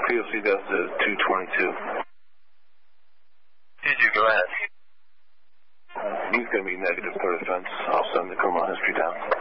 POC goes to 222. TG, go ahead. He's going to be negative per defense. I'll send the criminal history down.